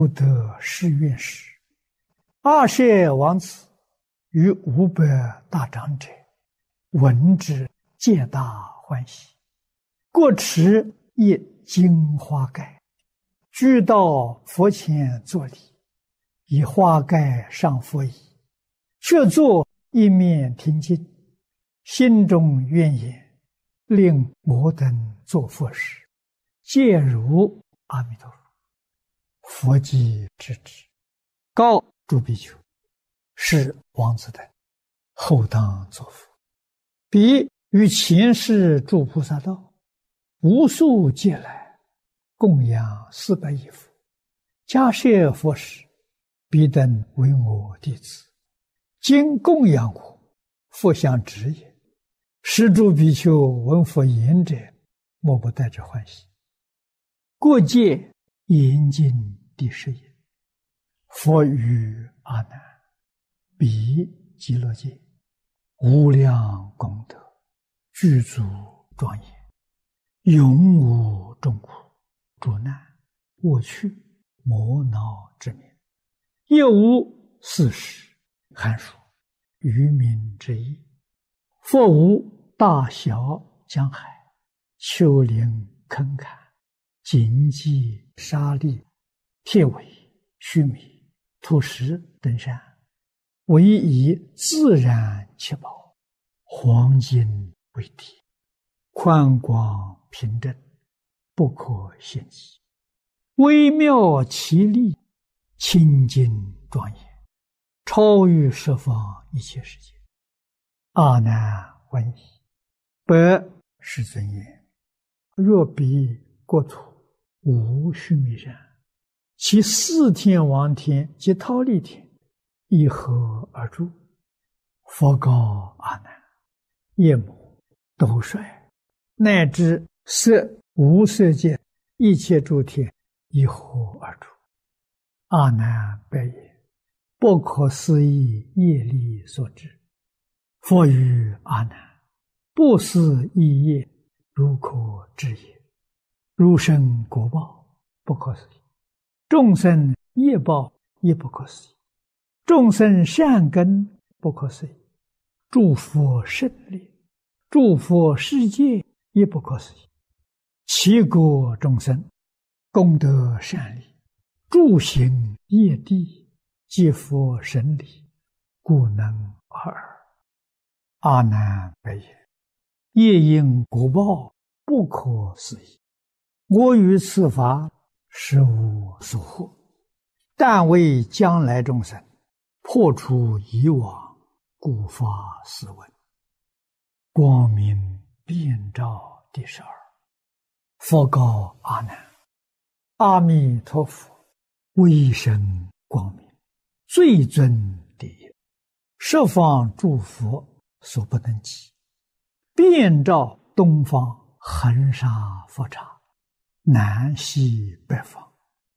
不得誓愿时，阿舍王子与500大长者闻之，皆大欢喜。各持一金花盖，俱到佛前作礼，以花盖上佛椅，却坐一面听经，心中愿言：令摩等作佛时，皆如阿弥陀佛。佛即知之，告诸比丘：是王子等后当作佛。彼于前世诸菩萨道，无数劫来供养400亿佛，迦叶佛时，彼等为我弟子，今供养我，佛相知也。是诸比丘闻佛言者，莫不带着欢喜。过界严经第10页，佛语阿难：彼极乐界无量功德，具足庄严，永无众苦、诸难、恶趣、魔恼之名，亦无四时、寒暑、渔民之意。佛无大小江海、丘陵坑坎、荆棘沙砾、铁苇、须弥、土石等山，唯以自然七宝、黄金为体，宽广平正，不可限计，微妙奇丽，清净庄严，超于十方一切世界。阿难闻已，白世尊言：若彼国土无须弥山，其4天王天及忉利天一合而住。佛告阿难：夜母、斗率乃至色无色界一切诸天一合而住。阿难白言：不可思议业力所致。佛语阿难：不思议业，如可知也。如生果报，不可思议；众生业报也不可思议；众生善根不可思议；诸佛胜利、诸佛世界也不可思议。其国众生功德善利，诸行业地，皆佛神力，故能尔。阿难白言：业因果报不可思议，我于此法实无所获，但为将来众生破除以往，故发斯文。光明遍照第12。佛告阿难：阿弥陀佛威神光明，最尊第一，十方诸佛所不能及，遍照东方恒沙佛刹，南西北方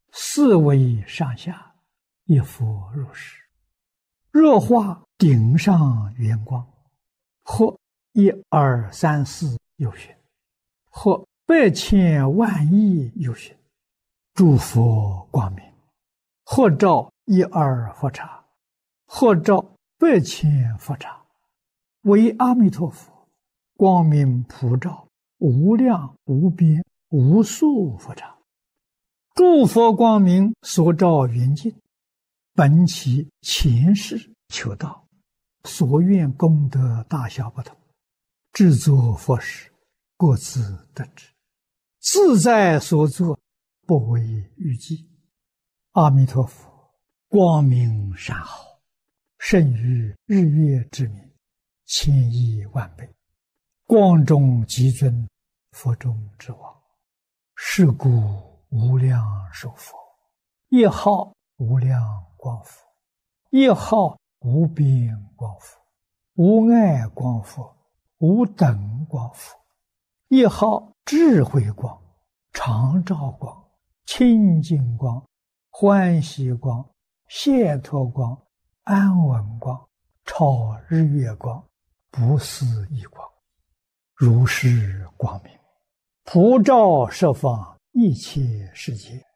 4维上下，一佛如是。若化顶上圆光，或1、2、3、4有寻，或100千万亿有寻，诸佛光明，或照1、2佛刹，或照100千佛刹，为阿弥陀佛光明普照无量无边无数佛刹。诸佛光明所照圆净，本其前世求道，所愿功德大小不同，制作佛时各自得知，自在所作，不为预计。阿弥陀佛光明善好，胜于日月之明，1000亿万倍，光中极尊，佛中之王。是故无量寿佛，一号无量光佛，一号无边光佛，无碍光佛，无等光佛，一号智慧光、常照光、清净光、欢喜光、解脱光、安稳光、超日月光、不思议光，如是光明普照十方一切世界，